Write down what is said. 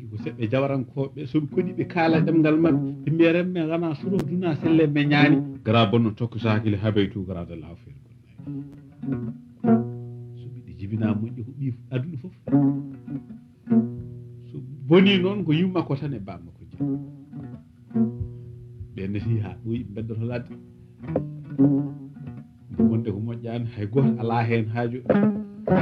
ko seɓɓe jawarankoɓe soɓe koni ɓe kaala ɗemgal mabɓe ɓe mbiya remme gana suro duna selle me ñaani gara bonno tokko sakile haɓey tout grade law feere so ɓiɗɗo jibina moƴƴi ko ɓi aduna foof so boni noon ko yummakko tan e bammakko jii ɓe neti ha ɓooyi beddoto ladde nde wonde ko moƴƴani hay goto ala hen haaju